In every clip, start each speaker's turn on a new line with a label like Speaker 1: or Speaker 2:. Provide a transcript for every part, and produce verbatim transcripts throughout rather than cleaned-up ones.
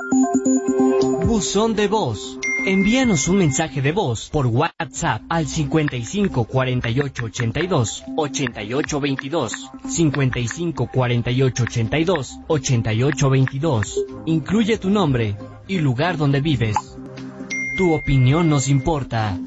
Speaker 1: Buzón de voz. Envíanos un mensaje de voz por WhatsApp al cincuenta y cinco cuarenta y ocho ochenta y dos ochenta y ocho veintidós, cincuenta y cinco cuarenta y ocho ochenta y dos ochenta y ocho veintidós. Incluye tu nombre y lugar donde vives. Tu opinión nos importa.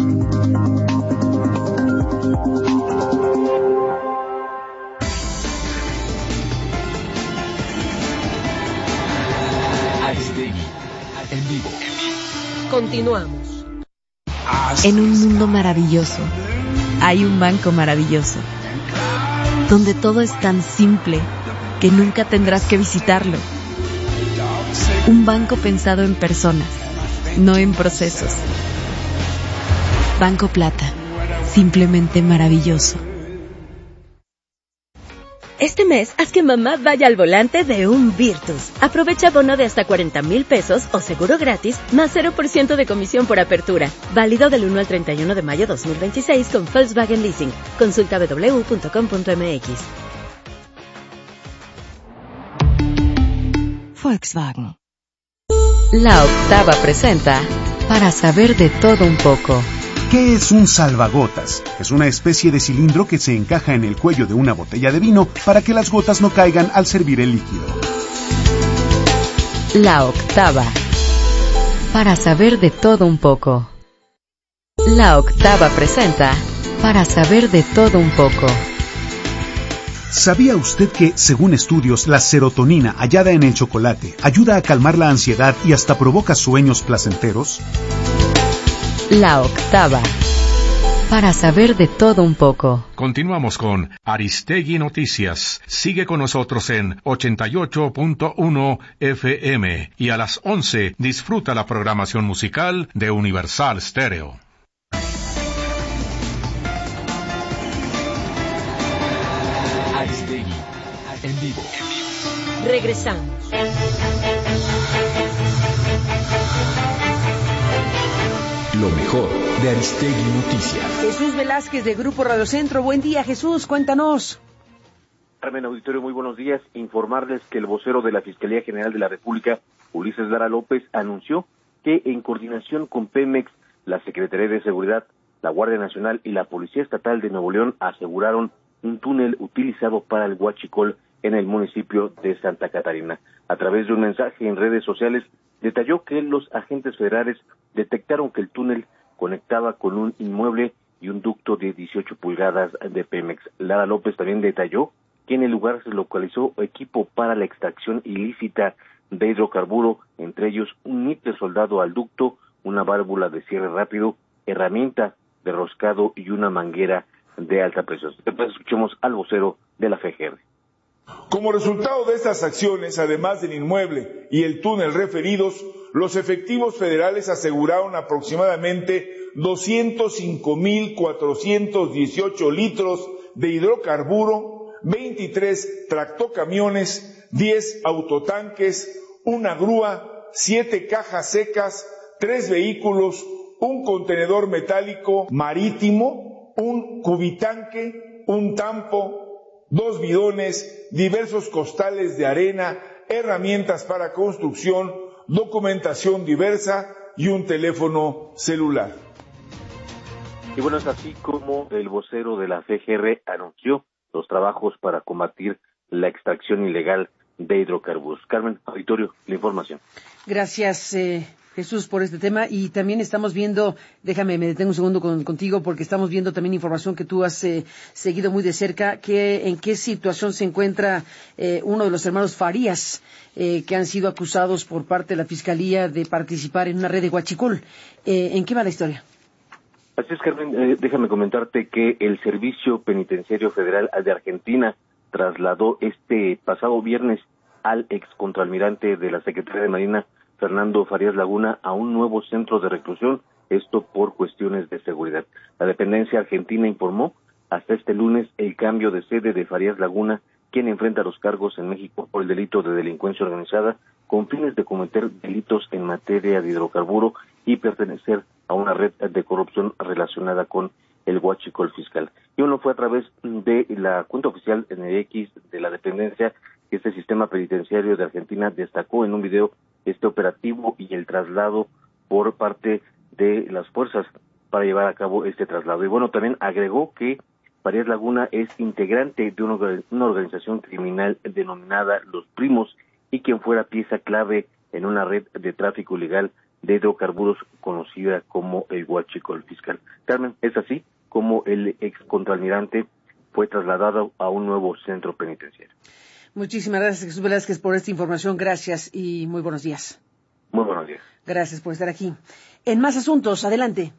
Speaker 2: Aristegui, en vivo.
Speaker 3: Continuamos.
Speaker 4: En un mundo maravilloso, hay un banco maravilloso, donde todo es tan simple que nunca tendrás que visitarlo. Un banco pensado en personas, no en procesos. Banco Plata, simplemente maravilloso.
Speaker 3: Este mes, haz que mamá vaya al volante de un Virtus. Aprovecha bono de hasta cuarenta mil pesos o seguro gratis, más cero por ciento de comisión por apertura. Válido del uno al treinta y uno de mayo dos mil veintiséis con Volkswagen Leasing. Consulta doble u doble u punto com punto m x.
Speaker 4: Volkswagen. La Octava presenta Para saber de todo un poco.
Speaker 5: ¿Qué es un salvagotas? Es una especie de cilindro que se encaja en el cuello de una botella de vino para que las gotas no caigan al servir el líquido.
Speaker 4: La Octava. Para saber de todo un poco. La Octava presenta Para saber de todo un poco.
Speaker 5: ¿Sabía usted que, según estudios, la serotonina hallada en el chocolate ayuda a calmar la ansiedad y hasta provoca sueños placenteros?
Speaker 4: La Octava. Para saber de todo un poco.
Speaker 6: Continuamos con Aristegui Noticias. Sigue con nosotros en ochenta y ocho punto uno F M y a las once disfruta la programación musical de Universal Stereo.
Speaker 2: Aristegui, en vivo.
Speaker 3: Regresamos.
Speaker 2: Lo mejor de Aristegui Noticias.
Speaker 7: Jesús Velázquez de Grupo Radio Centro. Buen día, Jesús, cuéntanos.
Speaker 8: Carmen Auditorio, muy buenos días. Informarles que el vocero de la Fiscalía General de la República, Ulises Lara López, anunció que en coordinación con Pemex, la Secretaría de Seguridad, la Guardia Nacional y la Policía Estatal de Nuevo León aseguraron un túnel utilizado para el huachicol en el municipio de Santa Catarina. A través de un mensaje en redes sociales, detalló que los agentes federales detectaron que el túnel conectaba con un inmueble y un ducto de dieciocho pulgadas de Pemex. Lara López también detalló que en el lugar se localizó equipo para la extracción ilícita de hidrocarburo, entre ellos un niple soldado al ducto, una válvula de cierre rápido, herramienta de roscado y una manguera de alta presión. Después escuchemos al vocero de la F G R.
Speaker 9: Como resultado de estas acciones, además del inmueble y el túnel referidos, los efectivos federales aseguraron aproximadamente doscientos cinco mil cuatrocientos dieciocho litros de hidrocarburo, veintitrés tractocamiones, diez autotanques, una grúa, siete cajas secas, tres vehículos, un contenedor metálico marítimo, un cubitanque, un tampo, dos bidones, diversos costales de arena, herramientas para construcción, documentación diversa y un teléfono celular.
Speaker 8: Y bueno, es así como el vocero de la F G R anunció los trabajos para combatir la extracción ilegal de hidrocarburos. Carmen, auditorio, la información.
Speaker 7: Gracias, eh, Jesús, por este tema. Y también estamos viendo, déjame, me detengo un segundo con, contigo, porque estamos viendo también información que tú has eh, seguido muy de cerca, que en qué situación se encuentra eh, uno de los hermanos Farías, eh, que han sido acusados por parte de la Fiscalía de participar en una red de huachicol. Eh, ¿En qué va la historia?
Speaker 8: Así es, Carmen, eh, déjame comentarte que el Servicio Penitenciario Federal de Argentina trasladó este pasado viernes al ex contraalmirante de la Secretaría de Marina, Fernando Farías Laguna, a un nuevo centro de reclusión, esto por cuestiones de seguridad. La dependencia argentina informó hasta este lunes el cambio de sede de Farías Laguna, quien enfrenta los cargos en México por el delito de delincuencia organizada con fines de cometer delitos en materia de hidrocarburo y pertenecer a una red de corrupción relacionada con el huachicol fiscal. Y uno fue a través de la cuenta oficial en el X de la dependencia que este sistema penitenciario de Argentina destacó en un video este operativo y el traslado por parte de las fuerzas para llevar a cabo este traslado. Y bueno, también agregó que Farías Laguna es integrante de una, una organización criminal denominada Los Primos y quien fuera pieza clave en una red de tráfico ilegal de hidrocarburos conocida como el Huachicol Fiscal. Carmen, es así como el ex contraalmirante fue trasladado a un nuevo centro penitenciario.
Speaker 7: Muchísimas gracias, Jesús Velázquez, por esta información. Gracias y muy buenos días.
Speaker 8: Muy buenos días.
Speaker 7: Gracias por estar aquí. En más asuntos, adelante.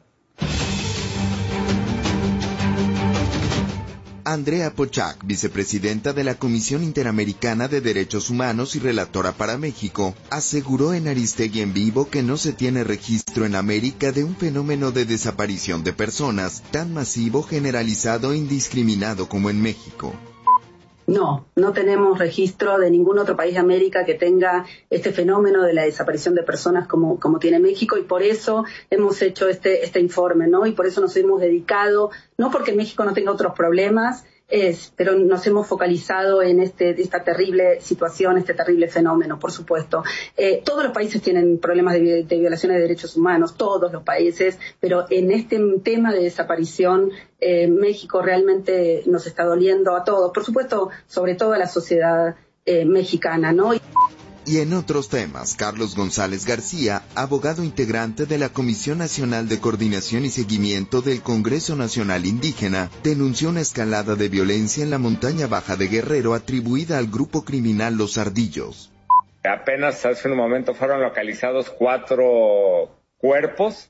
Speaker 10: Andrea Pochac, vicepresidenta de la Comisión Interamericana de Derechos Humanos y relatora para México, aseguró en Aristegui en Vivo que no se tiene registro en América de un fenómeno de desaparición de personas tan masivo, generalizado e indiscriminado como en México.
Speaker 11: No, no tenemos registro de ningún otro país de América que tenga este fenómeno de la desaparición de personas como, como tiene México, y por eso hemos hecho este, este informe, ¿no? Y por eso nos hemos dedicado, no porque México no tenga otros problemas, es, pero nos hemos focalizado en este, esta terrible situación, este terrible fenómeno, por supuesto. Eh, todos los países tienen problemas de, de violaciones de derechos humanos, todos los países, pero en este tema de desaparición, eh, México realmente nos está doliendo a todos, por supuesto, sobre todo a la sociedad eh, mexicana, ¿no?
Speaker 10: Y en otros temas, Carlos González García, abogado integrante de la Comisión Nacional de Coordinación y Seguimiento del Congreso Nacional Indígena, denunció una escalada de violencia en la montaña baja de Guerrero atribuida al grupo criminal Los Ardillos.
Speaker 12: Apenas hace un momento fueron localizados cuatro cuerpos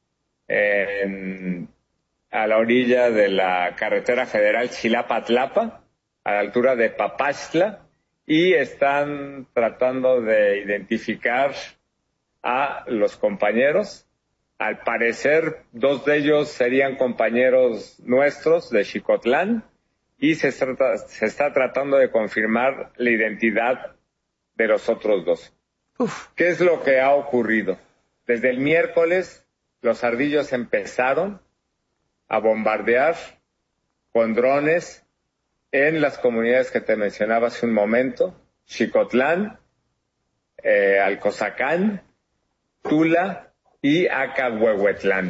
Speaker 12: en, a la orilla de la carretera federal Chilapa-Tlapa, a la altura de Papachla, y están tratando de identificar a los compañeros. Al parecer, dos de ellos serían compañeros nuestros de Xicotlán, y se, trata, se está tratando de confirmar la identidad de los otros dos. Uf. ¿Qué es lo que ha ocurrido? Desde el miércoles, los ardillos empezaron a bombardear con drones en las comunidades que te mencionaba hace un momento: Xicotlán, eh, Alcozacán, Tula y Acahuehuetlán.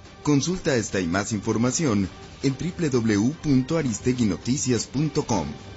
Speaker 10: Consulta esta y más información en doble u doble u doble u punto aristegui noticias punto com.